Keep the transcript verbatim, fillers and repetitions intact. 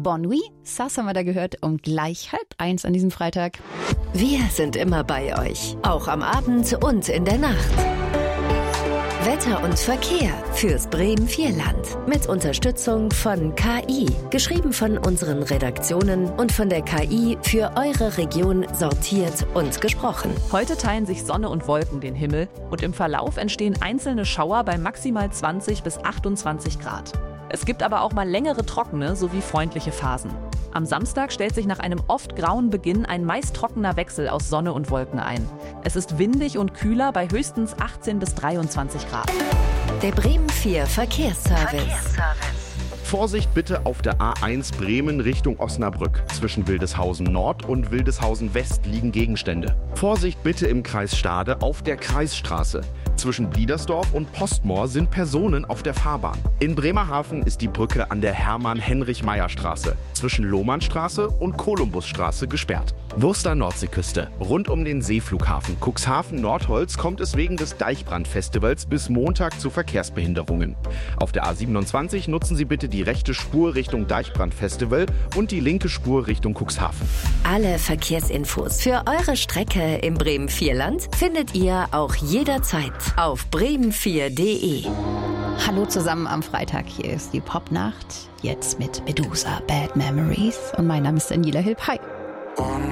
Bon Nuit, Sass haben wir da gehört, um gleich halb eins an diesem Freitag. Wir sind immer bei euch, auch am Abend und in der Nacht. Wetter und Verkehr fürs Bremen-Vierland mit Unterstützung von K I, geschrieben von unseren Redaktionen und von der K I für eure Region sortiert und gesprochen. Heute teilen sich Sonne und Wolken den Himmel und im Verlauf entstehen einzelne Schauer bei maximal zwanzig bis achtundzwanzig Grad. Es gibt aber auch mal längere trockene sowie freundliche Phasen. Am Samstag stellt sich nach einem oft grauen Beginn ein meist trockener Wechsel aus Sonne und Wolken ein. Es ist windig und kühler bei höchstens achtzehn bis dreiundzwanzig Grad. Der Bremen vier Verkehrsservice. Verkehrsservice. Vorsicht bitte auf der A eins Bremen Richtung Osnabrück. Zwischen Wildeshausen Nord und Wildeshausen West liegen Gegenstände. Vorsicht bitte im Kreis Stade auf der Kreisstraße. Zwischen Biedersdorf und Postmoor sind Personen auf der Fahrbahn. In Bremerhaven ist die Brücke an der Hermann-Heinrich-Meyer-Straße zwischen Lohmannstraße und Kolumbusstraße gesperrt. Wurster Nordseeküste. Rund um den Seeflughafen Cuxhaven-Nordholz kommt es wegen des Deichbrand-Festivals bis Montag zu Verkehrsbehinderungen. Auf der A siebenundzwanzig nutzen Sie bitte die rechte Spur Richtung Deichbrand-Festival und die linke Spur Richtung Cuxhaven. Alle Verkehrsinfos für eure Strecke im Bremen-Vierland findet ihr auch jederzeit auf bremen vier punkt de. Hallo zusammen am Freitag, hier ist die Popnacht, jetzt mit Medusa, Bad Memories und mein Name ist Daniela Hilb. Hi.